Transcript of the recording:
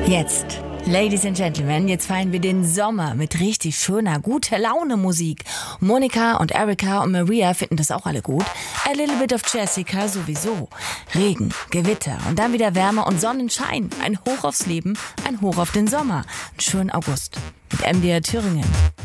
Jetzt, Ladies and Gentlemen, jetzt feiern wir den Sommer mit richtig schöner, guter Laune Musik. Monika und Erika und Maria finden das auch alle gut. A little bit of Jessica sowieso. Regen, Gewitter und dann wieder Wärme und Sonnenschein. Ein Hoch aufs Leben, ein Hoch auf den Sommer. Einen schönen August mit MDR Thüringen.